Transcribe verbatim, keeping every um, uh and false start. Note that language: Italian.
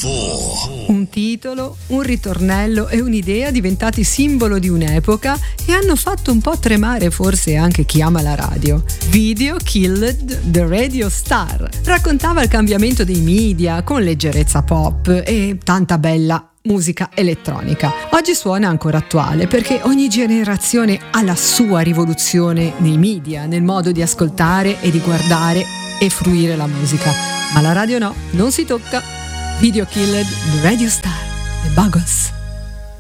Un titolo, un ritornello e un'idea diventati simbolo di un'epoca e hanno fatto un po' tremare forse anche chi ama la radio. Video Killed the Radio Star raccontava il cambiamento dei media con leggerezza pop e tanta bella musica elettronica. Oggi suona ancora attuale perché ogni generazione ha la sua rivoluzione nei media, nel modo di ascoltare e di guardare e fruire la musica. Ma la radio no, non si tocca. Video Killed the Radio Star, The Buggles.